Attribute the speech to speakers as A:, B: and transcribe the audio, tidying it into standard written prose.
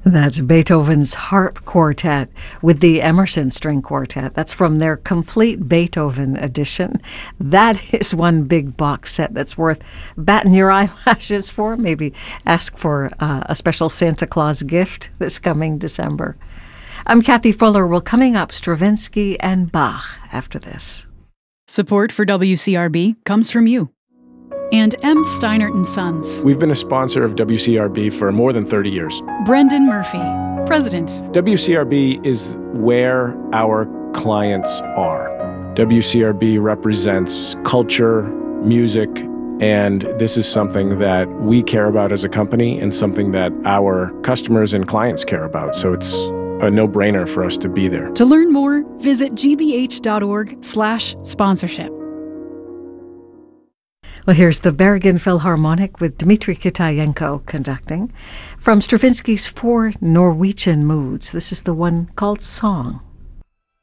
A: That's Beethoven's Harp Quartet with the Emerson String Quartet. That's from their complete Beethoven edition. That is one big box set that's worth batting your eyelashes for. Maybe ask for a special Santa Claus gift this coming December. I'm Kathy Fuller. Well, coming up, Stravinsky and Bach after this.
B: Support for WCRB comes from you and M. Steinert & Sons.
C: We've been a sponsor of WCRB for more than 30 years.
B: Brendan Murphy, President.
C: WCRB is where our clients are. WCRB represents culture, music, and this is something that we care about as a company and something that our customers and clients care about. So it's a no-brainer for us to be there.
B: To learn more, visit gbh.org/sponsorship.
A: Well, here's the Bergen Philharmonic with Dmitri Kitayenko conducting from Stravinsky's Four Norwegian Moods. This is the one called Song.